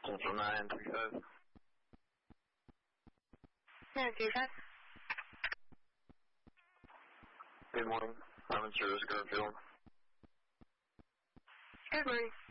Central 935. 935. Good morning. I'm in service, Garfield. Good morning.